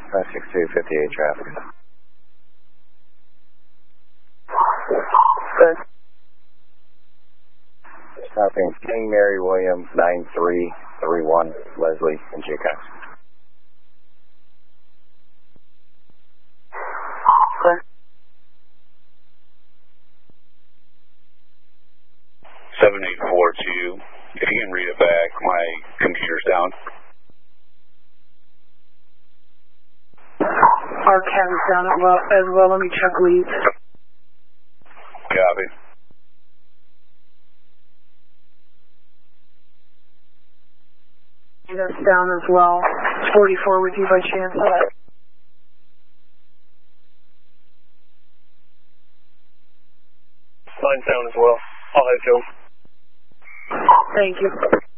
56258 traffic. Good. Stopping King Mary William 9331 Leslie and Jaycox. Good. 7842. If you can read it back, my computer's down. Our cab is down as well. Let me check leads. Copy. That's down as well. 44 with you by chance. Mine's down as well. I'll head to him. Thank you.